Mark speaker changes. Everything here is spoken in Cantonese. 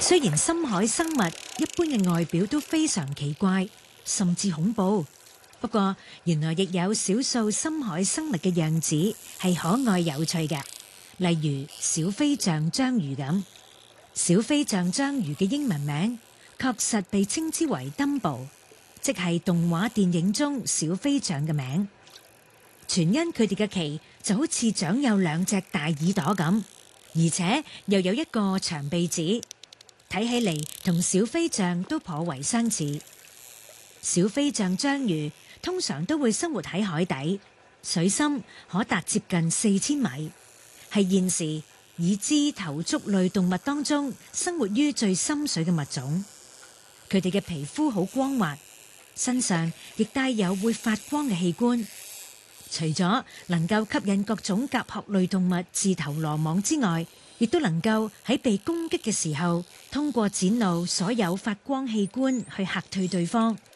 Speaker 1: 雖然深海生物一般嘅外表都非常奇怪，甚至恐怖，不過原來亦有少數深海生物嘅樣子係可愛有趣嘅，例如小飛象章魚咁。小飛象章魚嘅英文名確實被稱之為 Dumbo， 即係動畫電影中小飛象嘅名。全因佢哋嘅鰭就好似長有兩隻大耳朵咁，而且又有一個長鼻子，睇起嚟同小飛象都頗為相似。小飛象章魚通常都會生活喺海底，水深可達接近4000米，係現時已知頭足類動物當中生活於最深水嘅物種。佢哋嘅皮膚好光滑，身上亦帶有會發光嘅器官。除咗能夠吸引各種甲殼類動物自投羅網之外，亦都能夠喺被攻擊嘅時候，通過展露所有發光器官去嚇退對方。